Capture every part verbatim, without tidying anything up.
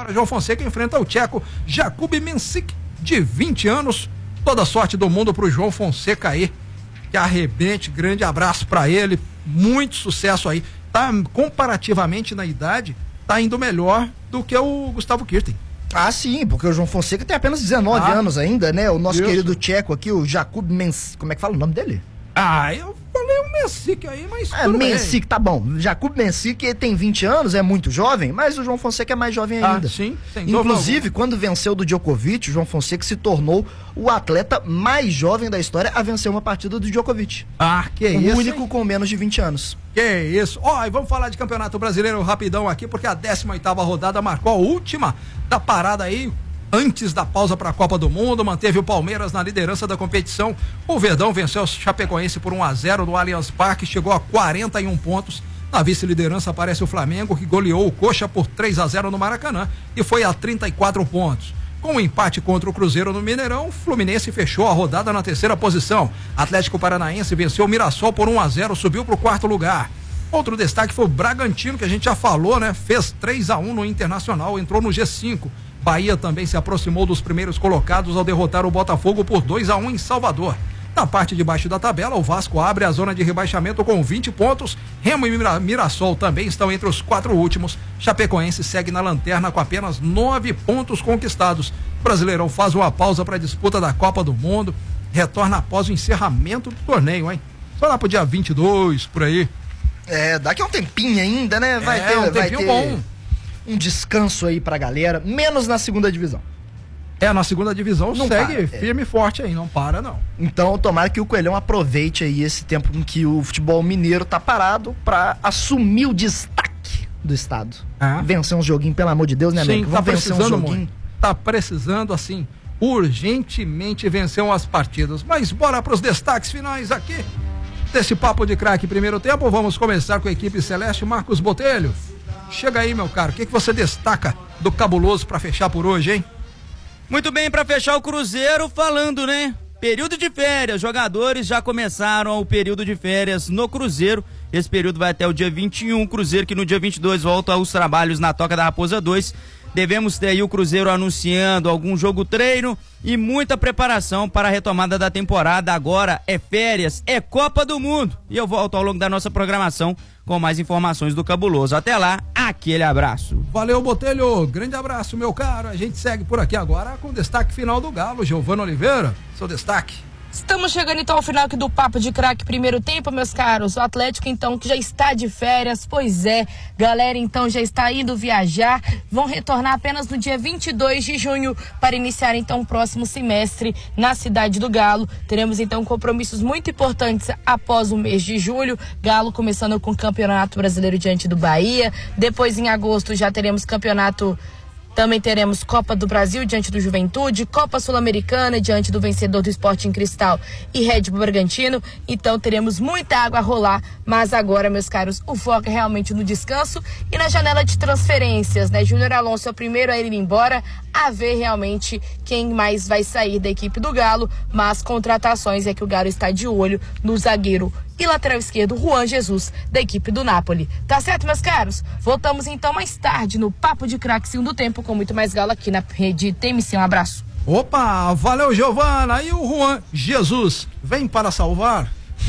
Agora João Fonseca enfrenta o tcheco Jakub Mensik, de vinte anos. Toda sorte do mundo pro João Fonseca aí, que arrebente, grande abraço pra ele, muito sucesso aí. Tá, comparativamente na idade, tá indo melhor do que o Gustavo Kirten. Ah, sim, porque o João Fonseca tem apenas dezenove ah, anos ainda, né? O nosso isso. querido tcheco aqui, o Jakub Mensik, como é que fala o nome dele? Ah, eu falei o Mensik aí, mas é, Mensik, tá bom. Jakub Mensik tem vinte anos, é muito jovem, mas o João Fonseca é mais jovem ainda. Ah, sim. Inclusive, quando venceu do Djokovic, o João Fonseca se tornou o atleta mais jovem da história a vencer uma partida do Djokovic. Ah, que o isso, O único hein? com menos de vinte anos. Que isso. Ó, oh, e vamos falar de Campeonato Brasileiro rapidão aqui, porque a décima oitava rodada marcou a última da parada aí, antes da pausa para a Copa do Mundo, manteve o Palmeiras na liderança da competição. O Verdão venceu o Chapecoense por um a zero no Allianz Parque, chegou a quarenta e um pontos. Na vice-liderança aparece o Flamengo, que goleou o Coxa por três a zero no Maracanã e foi a trinta e quatro pontos. Com o empate contra o Cruzeiro no Mineirão, o Fluminense fechou a rodada na terceira posição. Atlético Paranaense venceu o Mirassol por um a zero, subiu para o quarto lugar. Outro destaque foi o Bragantino, que a gente já falou, né? Fez três a um no Internacional, entrou no G cinco. Bahia também se aproximou dos primeiros colocados ao derrotar o Botafogo por dois a um em Salvador. Na parte de baixo da tabela, o Vasco abre a zona de rebaixamento com vinte pontos. Remo e Mira- Mirassol também estão entre os quatro últimos. Chapecoense segue na lanterna com apenas nove pontos conquistados. O Brasileirão faz uma pausa para a disputa da Copa do Mundo. Retorna após o encerramento do torneio, hein? Só lá pro dia vinte e dois, por aí. É, daqui a um tempinho ainda, né? Vai é, ter, um vai tempinho ter bom. Um descanso aí pra galera, menos na segunda divisão. É, na segunda divisão não segue para, firme e é. forte aí, não para não. Então, tomara que o Coelhão aproveite aí esse tempo em que o futebol mineiro tá parado pra assumir o destaque do estado. Ah. Vencer um joguinho, pelo amor de Deus, né, América? Sim, Vamos tá vencer um precisando joguinho. muito. Tá precisando, assim, urgentemente vencer umas partidas. Mas bora pros destaques finais aqui desse Papo de Craque primeiro tempo. Vamos começar com a equipe celeste. Marcos Botelho, chega aí, meu caro. O que, que você destaca do Cabuloso pra fechar por hoje, hein? Muito bem, pra fechar o Cruzeiro, falando, né? Período de férias, jogadores já começaram o período de férias no Cruzeiro. Esse período vai até o dia vinte e um, Cruzeiro que no dia vinte e dois volta aos trabalhos na Toca da Raposa dois. Devemos ter aí o Cruzeiro anunciando algum jogo treino e muita preparação para a retomada da temporada. Agora é férias, é Copa do Mundo. E eu volto ao longo da nossa programação com mais informações do Cabuloso. Até lá, aquele abraço. Valeu, Botelho. Grande abraço, meu caro. A gente segue por aqui agora com o destaque final do Galo. Giovana Oliveira, seu destaque. Estamos chegando então ao final aqui do Papo de Craque primeiro tempo, meus caros. O Atlético então que já está de férias, pois é, galera então já está indo viajar, vão retornar apenas no dia vinte e dois de junho para iniciar então o próximo semestre na cidade do Galo. Teremos então compromissos muito importantes após o mês de julho, Galo começando com o Campeonato Brasileiro diante do Bahia, depois em agosto já teremos campeonato. Também teremos Copa do Brasil diante do Juventude, Copa Sul-Americana diante do vencedor do Sporting Cristal e Red Bull Bragantino. Então teremos muita água a rolar, mas agora, meus caros, o foco é realmente no descanso e na janela de transferências, né? Júnior Alonso é o primeiro a ir embora, a ver realmente quem mais vai sair da equipe do Galo, mas contratações é que o Galo está de olho no zagueiro e lateral esquerdo Juan Jesus, da equipe do Napoli. Tá certo, meus caros? Voltamos então mais tarde no Papo de Craque segundo tempo com muito mais Galo aqui na rede T M C. Um abraço. Opa, valeu, Giovana. E o Juan Jesus vem para salvar?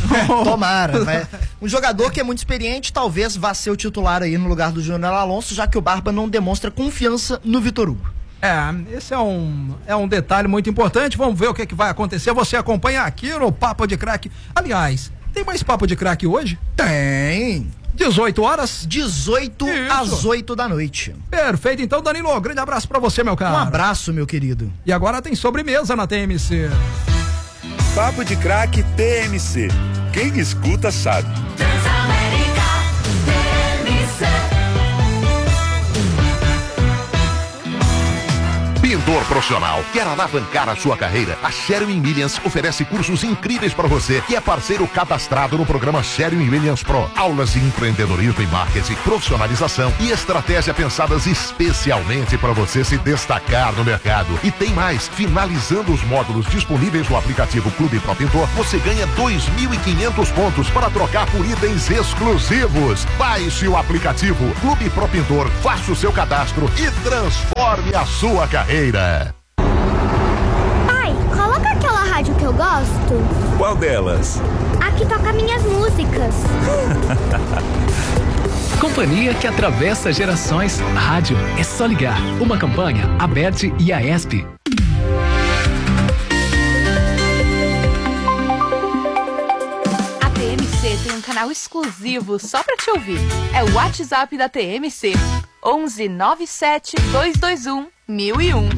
Tomara, né? Um jogador que é muito experiente, talvez vá ser o titular aí no lugar do Júnior Alonso, já que o Barba não demonstra confiança no Vitor Hugo. É, esse é um, é um detalhe muito importante. Vamos ver o que, é que vai acontecer. Você acompanha aqui no Papo de Craque. Aliás, tem mais Papo de Craque hoje? Tem. dezoito horas? dezoito às oito da noite. Perfeito, então, Danilo, grande abraço pra você, meu caro. Um abraço, meu querido. E agora tem sobremesa na T M C. Papo de Craque T M C. Quem escuta sabe. Transamérica T M C. Pintor profissional. Quer alavancar a sua carreira? A Sherwin Williams oferece cursos incríveis para você que é parceiro cadastrado no programa Sherwin Williams Pro. Aulas de empreendedorismo e marketing, profissionalização e estratégia pensadas especialmente para você se destacar no mercado. E tem mais, finalizando os módulos disponíveis no aplicativo Clube Pro Pintor, você ganha dois mil e quinhentos pontos para trocar por itens exclusivos. Baixe o aplicativo Clube Pro Pintor, faça o seu cadastro e transforme a sua carreira. Pai, coloca aquela rádio que eu gosto. Qual delas? A que toca minhas músicas. Companhia que atravessa gerações. Rádio é só ligar. Uma campanha, Aberte e a ESP. A T M C tem um canal exclusivo só pra te ouvir. É o WhatsApp da T M C. onze nove sete dois dois um mil e um.